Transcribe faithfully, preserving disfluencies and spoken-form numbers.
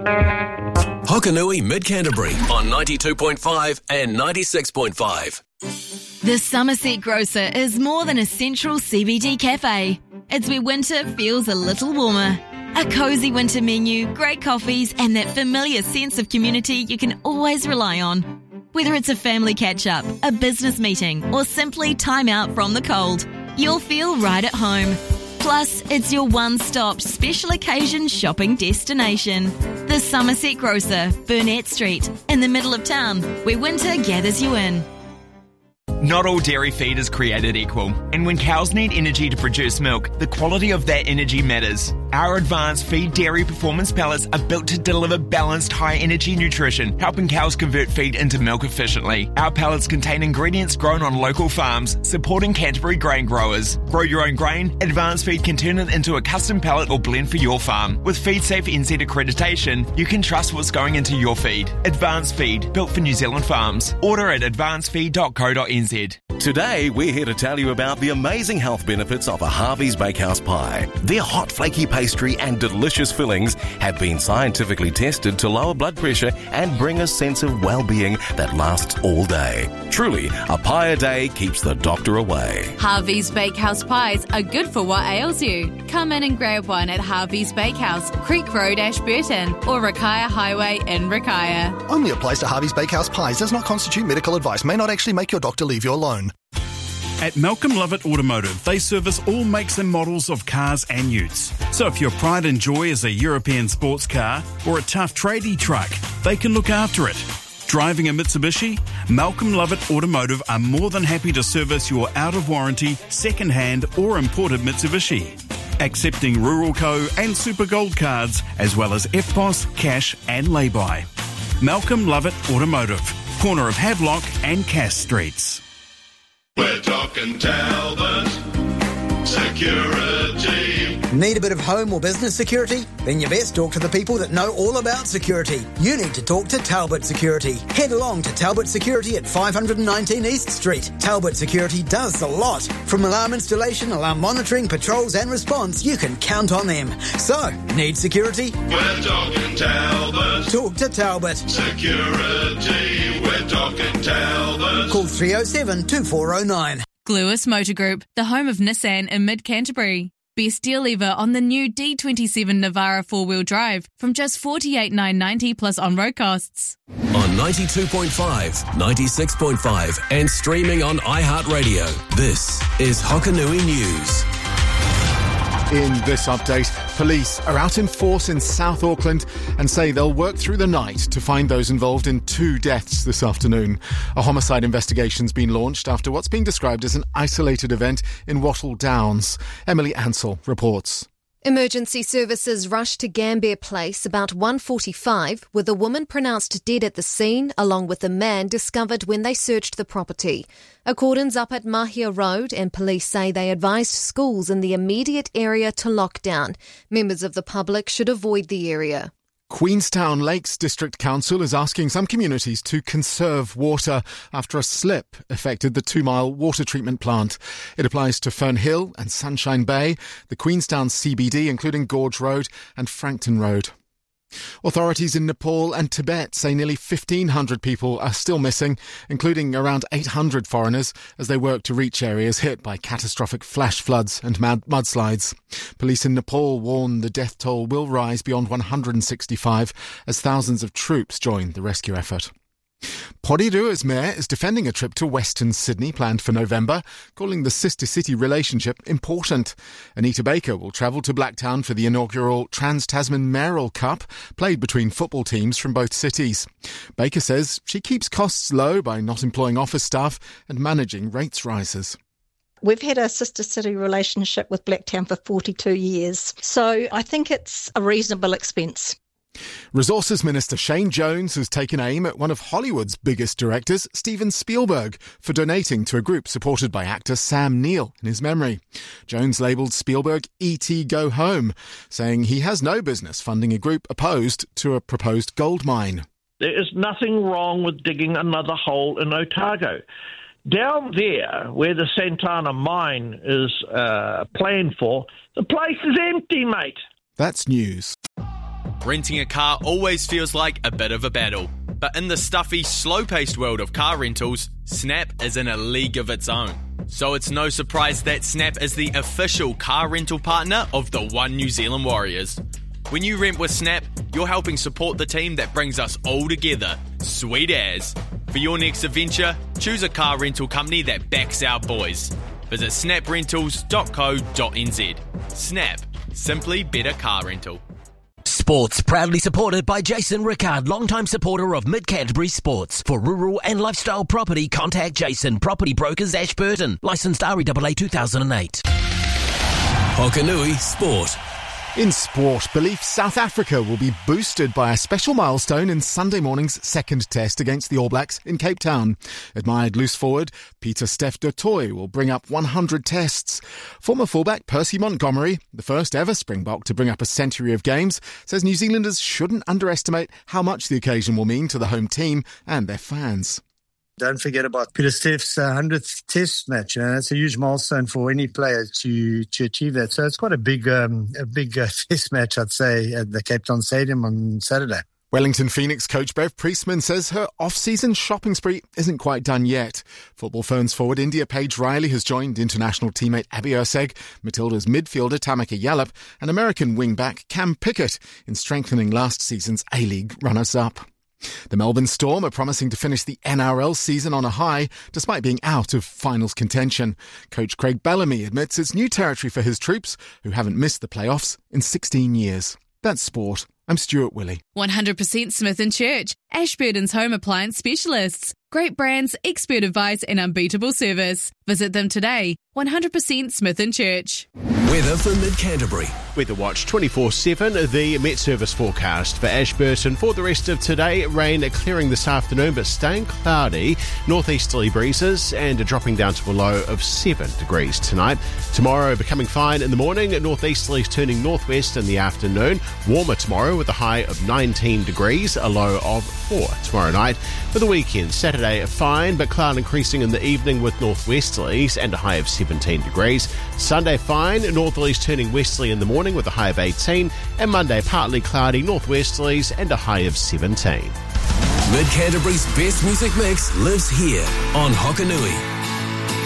Hokanui Mid-Canterbury on ninety-two point five and ninety-six point five. The Somerset Grocer is more than a central C B D cafe. It's where winter feels a little warmer. A cosy winter menu, great coffees, and that familiar sense of community you can always rely on. Whether it's a family catch-up, a business meeting, or simply time out from the cold, you'll feel right at home. Plus, it's your one-stop special occasion shopping destination. The Somerset Grocer, Burnett Street, in the middle of town, where winter gathers you in. Not all dairy feed is created equal, and when cows need energy to produce milk, the quality of that energy matters. Our advanced feed dairy performance pellets are built to deliver balanced, high-energy nutrition, helping cows convert feed into milk efficiently. Our pellets contain ingredients grown on local farms, supporting Canterbury grain growers. Grow your own grain, Advanced Feed can turn it into a custom pellet or blend for your farm. With FeedSafe N Z accreditation, you can trust what's going into your feed. Advanced Feed, built for New Zealand farms. Order at advanced feed dot co dot n z. Today, we're here to tell you about the amazing health benefits of a Harvey's Bakehouse pie. Their hot, flaky pastry and delicious fillings have been scientifically tested to lower blood pressure and bring a sense of well-being that lasts all day. Truly, a pie a day keeps the doctor away. Harvey's Bakehouse pies are good for what ails you. Come in and grab one at Harvey's Bakehouse, Creek Road, Ashburton, or Rakaya Highway in Rakaya. Only applies to Harvey's Bakehouse pies. Does not constitute medical advice. May not actually make your doctor leave you alone. At Malcolm Lovett Automotive, they service all makes and models of cars and utes. So if your pride and joy is a European sports car or a tough tradie truck, they can look after it. Driving a Mitsubishi? Malcolm Lovett Automotive are more than happy to service your out-of-warranty, second-hand or imported Mitsubishi. Accepting Rural Co and Super Gold cards, as well as F P O S, cash and lay-by. Malcolm Lovett Automotive, corner of Havelock and Cass Streets. We're talking Talbot Security. Need a bit of home or business security? Then you best talk to the people that know all about security. You need to talk to Talbot Security. Head along to Talbot Security at five nineteen East Street. Talbot Security does a lot. From alarm installation, alarm monitoring, patrols and response, you can count on them. So, need security? We're talking Talbot. Talk to Talbot. Security. We're talking Talbot. Call three oh seven, two four oh nine. Gluis Motor Group, the home of Nissan in mid-Canterbury. Best deal ever on the new D twenty-seven Navara four-wheel drive from just forty-eight thousand nine hundred ninety plus on-road costs. On ninety-two point five, ninety-six point five and streaming on iHeartRadio, this is Hokanui News. In this update, police are out in force in South Auckland and say they'll work through the night to find those involved in two deaths this afternoon. A homicide investigation's been launched after what's being described as an isolated event in Wattle Downs. Emily Ansell reports. Emergency services rushed to Gambier Place about one forty-five with a woman pronounced dead at the scene along with a man discovered when they searched the property. A cordon's up at Mahia Road and police say they advised schools in the immediate area to lock down. Members of the public should avoid the area. Queenstown Lakes District Council is asking some communities to conserve water after a slip affected the two-mile water treatment plant. It applies to Fernhill and Sunshine Bay, the Queenstown C B D, including Gorge Road and Frankton Road. Authorities in Nepal and Tibet say nearly fifteen hundred people are still missing, including around eight hundred foreigners, as they work to reach areas hit by catastrophic flash floods and mud- mudslides. Police in Nepal warn the death toll will rise beyond one hundred sixty-five as thousands of troops join the rescue effort. Porirua Mayor is defending a trip to Western Sydney planned for November, calling the sister-city relationship important. Anita Baker will travel to Blacktown for the inaugural Trans-Tasman Mayoral Cup, played between football teams from both cities. Baker says she keeps costs low by not employing office staff and managing rates rises. We've had a sister city relationship with Blacktown for forty-two years, so I think it's a reasonable expense. Resources Minister Shane Jones has taken aim at one of Hollywood's biggest directors, Steven Spielberg, for donating to a group supported by actor Sam Neill in his memory. Jones labelled Spielberg E T Go Home, saying he has no business funding a group opposed to a proposed gold mine. There is nothing wrong with digging another hole in Otago. Down there, where the Santana mine is uh, planned for, the place is empty, mate. That's news. Renting a car always feels like a bit of a battle, but in the stuffy, slow-paced world of car rentals, Snap is in a league of its own. So it's no surprise that Snap is the official car rental partner of the One New Zealand Warriors. When you rent with Snap, you're helping support the team that brings us all together. Sweet as. For your next adventure, choose a car rental company that backs our boys. Visit snap rentals dot co dot n z. Snap. Simply better car rental. Sports proudly supported by Jason Rickard, longtime supporter of Mid-Canterbury Sports. For rural and lifestyle property, contact Jason, Property Brokers, Ashburton. Licensed R E A A two thousand eight. Hokanui Sport. In sport, belief South Africa will be boosted by a special milestone in Sunday morning's second test against the All Blacks in Cape Town. Admired loose forward Peter Steph du Toit will bring up one hundred tests. Former fullback Percy Montgomery, the first ever Springbok to bring up a century of games, says New Zealanders shouldn't underestimate how much the occasion will mean to the home team and their fans. Don't forget about Peter Steph's uh, hundredth test match. Uh, it's a huge milestone for any player to to achieve that. So it's quite a big um, a big uh, test match, I'd say, at the Cape Town Stadium on Saturday. Wellington Phoenix coach Bev Priestman says her off-season shopping spree isn't quite done yet. Football Ferns forward India Paige Riley has joined international teammate Abby Erceg, Matilda's midfielder Tamika Yallop and American wing-back Cam Pickett in strengthening last season's A-League runners-up. The Melbourne Storm are promising to finish the N R L season on a high, despite being out of finals contention. Coach Craig Bellamy admits it's new territory for his troops, who haven't missed the playoffs in sixteen years. That's sport. I'm Stuart Willey. one hundred percent Smith and Church, Ashburton's home appliance specialists. Great brands, expert advice and unbeatable service. Visit them today. one hundred percent Smith and Church. Weather for Mid-Canterbury. Weather Watch twenty-four seven, the Met Service forecast for Ashburton. For the rest of today, rain clearing this afternoon but staying cloudy, northeasterly breezes and dropping down to a low of seven degrees tonight. Tomorrow becoming fine in the morning, northeasterlies turning northwest in the afternoon. Warmer tomorrow with a high of nineteen degrees, a low of four tomorrow night. For the weekend, Saturday fine but cloud increasing in the evening with northwesterlies and a high of seventeen degrees. Sunday fine, northerlies turning westerly in the morning with a high of eighteen, and Monday partly cloudy northwesterlies and a high of seventeen. Mid-Canterbury's best music mix lives here on Hokanui.